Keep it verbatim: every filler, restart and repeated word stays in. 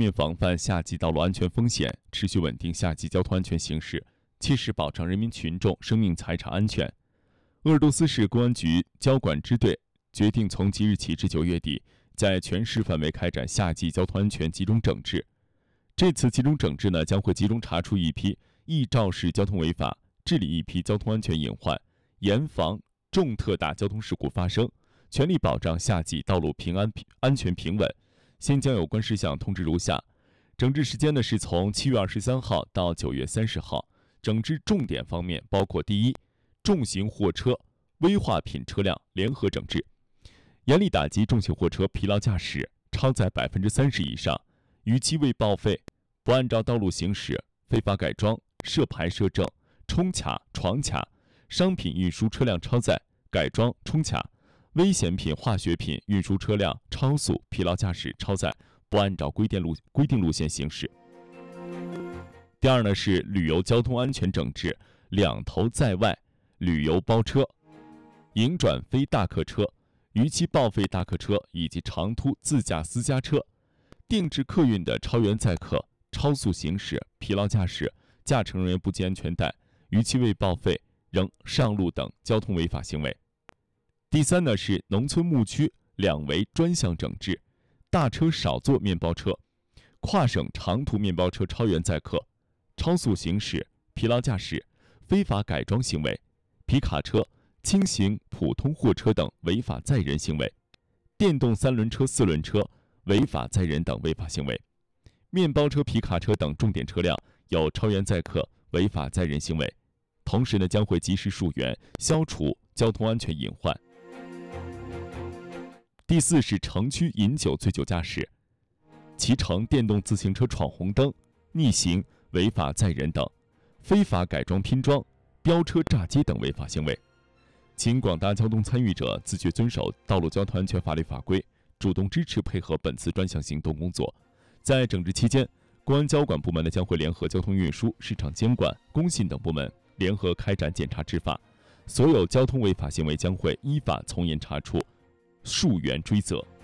面防范夏季道路安全风险，持续稳定夏季交通安全形势，切实保障人民群众生命财产安全。鄂尔多斯市公安局交管支队决定从即日起至九月底，在全市范围开展夏季交通安全集中整治。这次集中整治呢，将会集中查处一批易肇事交通违法，治理一批交通安全隐患，严防重特大交通事故发生，全力保障夏季道路平安安全平稳。现将有关事项通知如下：整治时间呢是从七月二十三号到九月三十号。整治重点方面包括：第一，重型货车、危化品车辆联合整治，严厉打击重型货车疲劳驾驶、超载百分之三十以上、逾期未报废、不按照道路行驶、非法改装、设牌设证、冲卡、闯卡、商品运输车辆超载、改装、冲卡、危险品、化学品运输车辆超速、疲劳驾驶、超载，不按照规定路规定路线行驶。第二呢是旅游交通安全整治，两头在外、旅游包车、营转非大客车、逾期报废大客车以及长途自驾私家车、定制客运的超员载客、超速行驶、疲劳驾驶、驾乘人员不系安全带、逾期未报废、仍上路等交通违法行为。第三呢是农村牧区两维专项整治，大车少坐面包车、跨省长途面包车超员载客、超速行驶、疲劳驾驶、非法改装行为、皮卡车、轻型普通货车等违法载人行为、电动三轮车、四轮车违法载人等违法行为、面包车、皮卡车等重点车辆有超员载客、违法载人行为。同时呢，将会及时溯源，消除交通安全隐患。第四是城区饮酒醉酒驾驶，骑乘电动自行车闯红灯、逆行、违法载人等，非法改装拼装、飙车炸街等违法行为。请广大交通参与者自觉遵守道路交通安全法律法规，主动支持配合本次专项行动工作。在整治期间，公安交管部门呢将会联合交通运输、市场监管、工信等部门联合开展检查执法，所有交通违法行为将会依法从严查处，溯源追责。